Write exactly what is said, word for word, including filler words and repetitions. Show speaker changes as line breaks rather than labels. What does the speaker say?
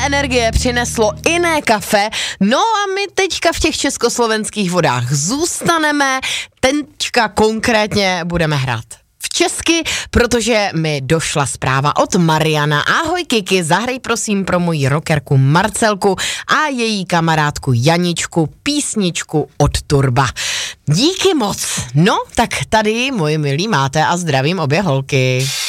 energie přineslo jiné kafe, no a my teďka v těch československých vodách zůstaneme, teďka konkrétně budeme hrát v česky, protože mi došla zpráva od Mariana. Ahoj Kiki, zahraj prosím pro moji rockerku Marcelku a její kamarádku Janičku písničku od Turba. Díky moc. No, tak tady, moji milí, máte a zdravím obě holky.